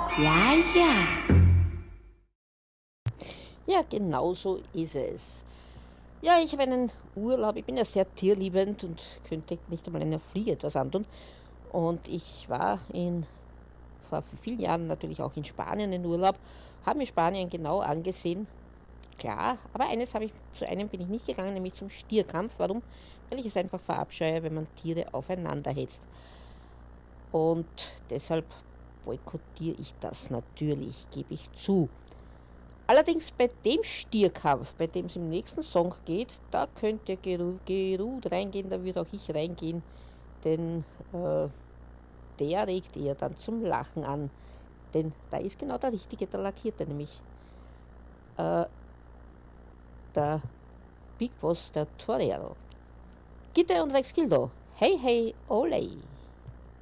Ja, ja. Ja, genau so ist es. Ja, ich habe einen Urlaub. Ich bin ja sehr tierliebend und könnte nicht einmal einer Fliege etwas antun. Und ich war vor vielen Jahren natürlich auch in Spanien in Urlaub, habe mir Spanien genau angesehen. Klar, aber zu einem bin ich nicht gegangen, nämlich zum Stierkampf. Warum? Weil ich es einfach verabscheue, wenn man Tiere aufeinander hetzt. Und deshalb boykottiere ich das natürlich, gebe ich zu. Allerdings bei dem Stierkampf, bei dem es im nächsten Song geht, da könnte Gerud reingehen, da würde auch ich reingehen, denn der regt eher dann zum Lachen an. Denn da ist genau der Richtige, der Lackierte, nämlich äh, der Big Boss, der Torero. Gitte und Rex Gildo, hey hey, olay!